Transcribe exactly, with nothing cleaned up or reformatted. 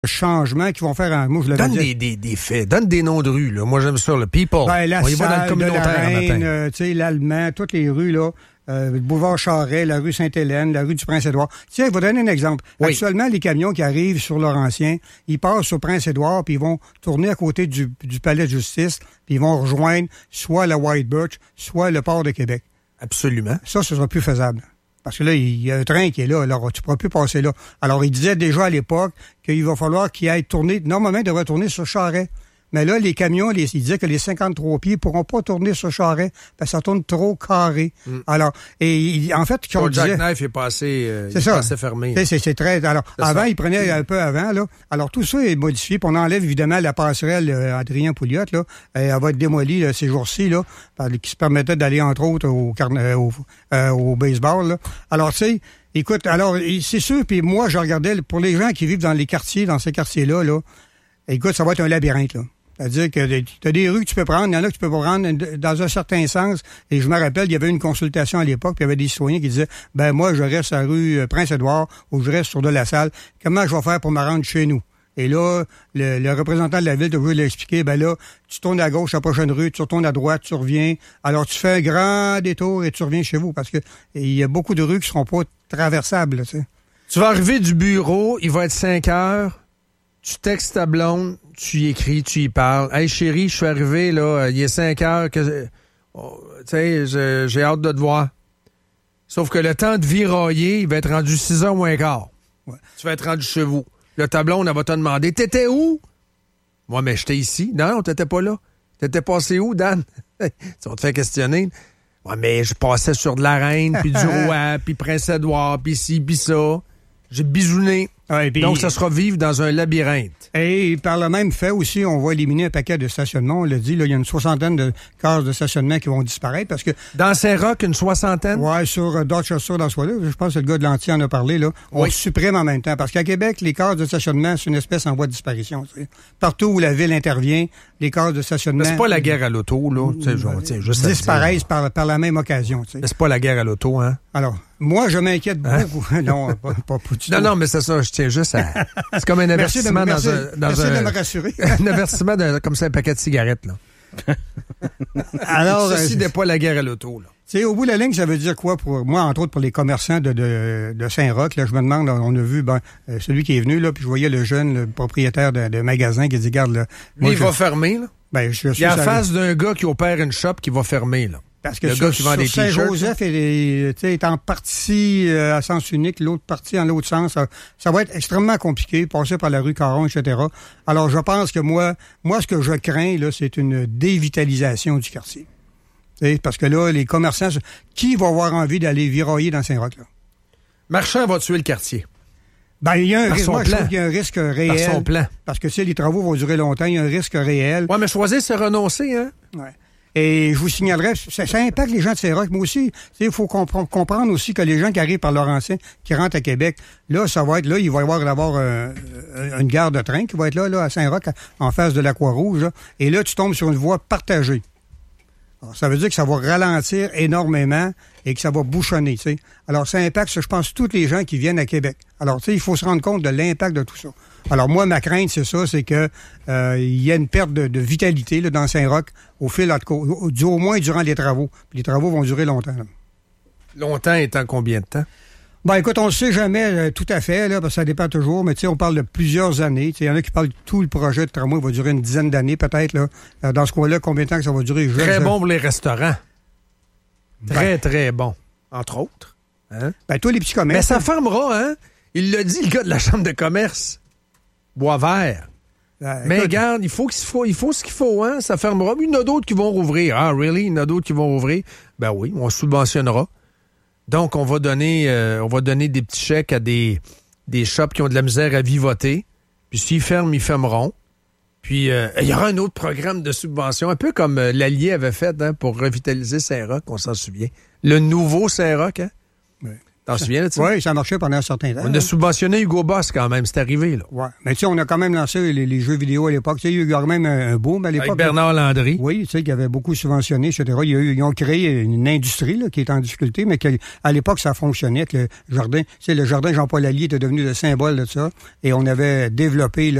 changements qui vont faire un... Moi, je l'avais Donne dit. des, des, des faits, donne des noms de rues. Là. Moi, j'aime ça, le people. Ben, la On y va dans le salle de communautaire la un Reine, matin. euh, tu sais, l'Allemand, toutes les rues, là, euh, le boulevard Charest, la rue Sainte-Hélène, la rue du Prince-Édouard. Tiens, je vais donner un exemple. Oui. Actuellement, les camions qui arrivent sur Laurentien, ils passent sur Prince-Édouard, puis ils vont tourner à côté du, du palais de justice, puis ils vont rejoindre soit la White Birch, soit le port de Québec. Absolument. Ça, ce sera plus faisable. Parce que là, il y a un train qui est là, alors tu ne pourras plus passer là. Alors, il disait déjà à l'époque qu'il va falloir qu'il aille tourner, normalement, il devrait tourner sur Charest. Mais là, les camions, les, il disait que les cinquante-trois pieds ne pourront pas tourner sur Charest parce que ça tourne trop carré. Mm. Alors, et il, en fait, qu'on Paul disait... Jackknife est passé, euh, c'est il ça. est passé fermé. C'est, c'est, c'est très... Alors, c'est avant, ça. il prenait un peu avant, là. Alors, tout ça est modifié. Puis on enlève, évidemment, la passerelle euh, Adrien Pouliot, là. Elle, elle va être démolie là, ces jours-ci, là, par, qui se permettait d'aller, entre autres, au, carna- au, euh, au baseball, là. Alors, tu sais, écoute, alors, c'est sûr, puis moi, je regardais, pour les gens qui vivent dans les quartiers, dans ces quartiers-là, là, écoute, ça va être un labyrinthe, là. C'est-à-dire que tu as des rues que tu peux prendre, il y en a que tu peux pas prendre dans un certain sens. Et je me rappelle, il y avait une consultation à l'époque, puis il y avait des citoyens qui disaient, ben moi, je reste à la rue Prince-Édouard ou je reste sur de la salle. Comment je vais faire pour me rendre chez nous? Et là, le, le représentant de la ville te voulait l'expliquer, ben là, tu tournes à gauche à la prochaine rue, tu retournes à droite, tu reviens. Alors, tu fais un grand détour et tu reviens chez vous parce que il y a beaucoup de rues qui seront pas traversables, tu sais. Tu vas arriver du bureau, il va être cinq heures, tu textes ta blonde, tu y écris, tu y parles. Hey chérie, je suis arrivé, là, il est cinq heures, que, oh, tu sais, je, j'ai hâte de te voir. Sauf que le temps de virailler, il va être rendu six heures moins quart. Ouais. Tu vas être rendu chez vous. Le ta blonde, elle va te demander, t'étais où? Moi, mais j'étais ici. Non, non, t'étais pas là. T'étais passé où, Dan? Tu vas te faire questionner. Ouais, mais je passais sur de la Reine, puis du Roi, puis Prince-Édouard, puis ci, puis ça. J'ai bisouné. Ouais, puis, donc, ça sera vivre dans un labyrinthe. Et par le même fait aussi, on va éliminer un paquet de stationnements. On l'a dit, là, il y a une soixantaine de cases de stationnement qui vont disparaître parce que... Dans Saint-Roch, une soixantaine? Ouais, sur euh, Dorchester, dans ce cas-là, je pense que le gars de l'Anti en a parlé, là. On oui. supprime en même temps. Parce qu'à Québec, les cases de stationnement, c'est une espèce en voie de disparition. Tu sais. Partout où la ville intervient, les cases de stationnement... Mais c'est pas la guerre à l'auto, là. Tu sais, je, tiens, juste disparaissent par, par la même occasion. Tu sais. Mais c'est pas la guerre à l'auto, hein? Alors, moi, je m'inquiète hein? beaucoup. non, pas, pas, pas du tout. Non, non, mais c'est ça, je tiens juste à... C'est comme un avertissement merci de, dans merci, un... Dans merci un, de me rassurer. un avertissement de, comme ça, un paquet de cigarettes, là. Alors, ceci euh, n'est pas la guerre à l'auto, là. Tu sais, au bout de la ligne, ça veut dire quoi pour moi, entre autres pour les commerçants de, de, de Saint-Roch, là, je me demande, là, on a vu, ben, euh, celui qui est venu, là, puis je voyais le jeune, le propriétaire de, de magasin qui dit, garde, là. Lui, moi, il je, va fermer, là. Ben, je suis il est en face d'un gars qui opère une shop qui va fermer, là. Parce que le sur, gars qui vend des t-shirts. Saint-Joseph est, est en partie euh, à sens unique, l'autre partie en l'autre sens. Ça, ça va être extrêmement compliqué, passer par la rue Caron, et cetera. Alors, je pense que moi, moi, ce que je crains, là, c'est une dévitalisation du quartier. T'sais, parce que là, les commerçants, qui va avoir envie d'aller virailler dans Saint-Roch, là? Marchand va tuer le quartier. Ben, il y a un risque. Moi, plan. je trouve qu'il y a un risque réel. Par son plan. Parce que si les travaux vont durer longtemps, il y a un risque réel. Ouais, mais choisir, c'est renoncer, hein? Ouais. Et je vous signalerais, ça, ça impacte les gens de Saint-Roch, mais aussi, il faut compre- comprendre aussi que les gens qui arrivent par Laurentien, qui rentrent à Québec, là, ça va être, là, il va y avoir d'avoir euh, une gare de train qui va être là, là, à Saint-Roch, en face de la Croix-Rouge, là, et là, tu tombes sur une voie partagée. Alors, ça veut dire que ça va ralentir énormément et que ça va bouchonner, tu sais. Alors, ça impacte, je pense, tous les gens qui viennent à Québec. Alors, tu sais, il faut se rendre compte de l'impact de tout ça. Alors, moi, ma crainte, c'est ça, c'est que euh, il y a une perte de, de vitalité là, dans Saint-Roch au fil, au, au, au moins durant les travaux. Puis les travaux vont durer longtemps. Là. Longtemps étant combien de temps? Ben écoute, on ne sait jamais euh, tout à fait, là, parce que ça dépend toujours, mais tu sais, on parle de plusieurs années. Il y en a qui parlent que tout le projet de tramway va durer une dizaine d'années, peut-être. Là. Euh, dans ce coin-là, combien de temps que ça va durer? Je très je... bon pour les restaurants. Très, ben, très bon. Entre autres. Hein? Ben, tous les petits commerces. Mais ça fermera, hein? Il l'a dit, le gars de la Chambre de commerce. Boisvert. Euh, mais écoute, regarde, il faut, qu'il faut, il faut ce qu'il faut, hein? Ça fermera. Il y en a d'autres qui vont rouvrir. Ah, really? Il y en a d'autres qui vont rouvrir. Ben oui, on subventionnera. Donc, on va donner euh, on va donner des petits chèques à des, des shops qui ont de la misère à vivoter. Puis s'ils ferment, ils fermeront. Puis, euh, il y aura un autre programme de subvention, un peu comme euh, l'Allier avait fait hein, pour revitaliser Saint-Roch, on s'en souvient. Le nouveau Saint-Roch, hein? Oui. T'en souviens de ça? Oui, ça marchait pendant un certain temps. On a subventionné Hugo Boss quand même, c'est arrivé, là. Oui. Mais tu sais, on a quand même lancé les, les jeux vidéo à l'époque. Tu sais, il y a eu quand même un, un boom à l'époque. Avec Bernard Landry. Oui, tu sais, qui avait beaucoup subventionné, et cetera. Il y a eu, ils ont créé une industrie, là, qui est en difficulté, mais qui, à l'époque, ça fonctionnait. Que le jardin, tu sais, le jardin Jean-Paul Lallier était devenu le symbole de ça. Et on avait développé, là,